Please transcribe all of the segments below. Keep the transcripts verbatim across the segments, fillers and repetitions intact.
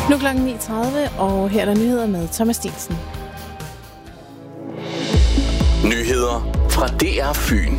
Nu er klokken ni tredive, og her er der nyheder med Thomas Steensen. Nyheder fra D R Fyn.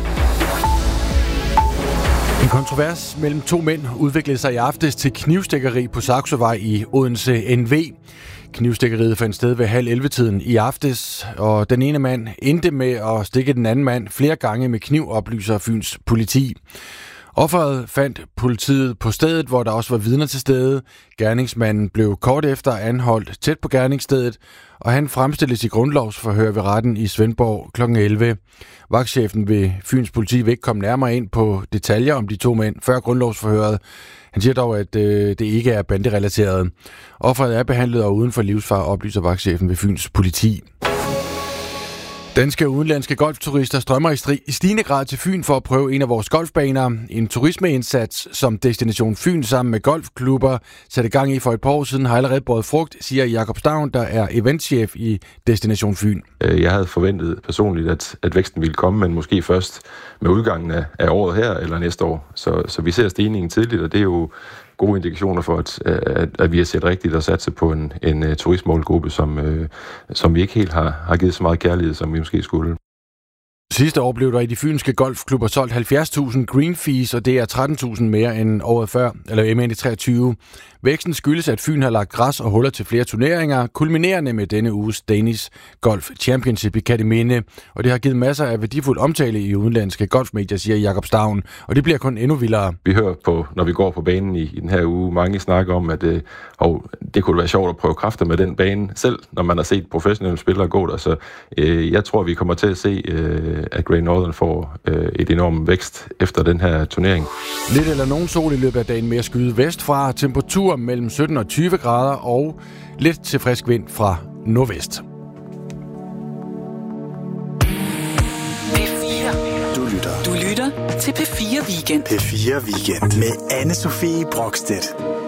En kontrovers mellem to mænd udviklede sig i aftes til knivstikkeri på Saxovej i Odense N V. Knivstikkeriet fandt sted ved halv elleve-tiden i aftes, og den ene mand endte med at stikke den anden mand flere gange med kniv, oplyser Fyns politi. Offeret fandt politiet på stedet, hvor der også var vidner til stede. Gerningsmanden blev kort efter anholdt tæt på gerningsstedet, og han fremstilles i grundlovsforhør ved retten i Svendborg klokken elleve. Vagtchefen ved Fyns politi vil ikke komme nærmere ind på detaljer om de to mænd før grundlovsforhøret. Han siger dog, at øh, det ikke er banderelateret. Offeret er behandlet og uden for livsfare, oplyser vagtchefen ved Fyns politi. Danske og udenlandske golfturister strømmer i, stri- i stigende grad til Fyn for at prøve en af vores golfbaner. En turismeindsats, som Destination Fyn sammen med golfklubber satte gang i for et par år siden, har allerede båret frugt, siger Jakob Stavn, der er eventchef i Destination Fyn. Jeg havde forventet personligt, at, at væksten ville komme, men måske først med udgangen af, af året her eller næste år. Så, så vi ser stigningen tidligt, og det er jo gode indikationer for, at, at, at vi har set rigtigt og satset på en, en uh, turistmålgruppe, som, uh, som vi ikke helt har, har givet så meget kærlighed, som vi måske skulle. Sidste år blev der i de fynske golfklubber solgt halvfjerds tusind green fees, og det er tretten tusind mere end året før, eller M N treogtyve. Væksten skyldes, at Fyn har lagt græs og huller til flere turneringer, kulminerende med denne uges Danish Golf Championship i Kerteminde, og det har givet masser af værdifuld omtale i udenlandske golfmedier, siger Jakob Stavn, og det bliver kun endnu vildere. Vi hører på, når vi går på banen i, i den her uge, mange snakker om, at det, og det kunne være sjovt at prøve kræfter med den bane selv, når man har set professionelle spillere gå der, så øh, jeg tror, vi kommer til at se, øh, at Great Northern får øh, et enormt vækst efter den her turnering. Lidt eller nogen sol i løbet af dagen med at skyde vestfra, temperatur mellem sytten og tyve grader og lidt til frisk vind fra nordvest. P fire. Du lytter. Du lytter til P fire Weekend. P fire Weekend med Anne-Sophie Brokstedt.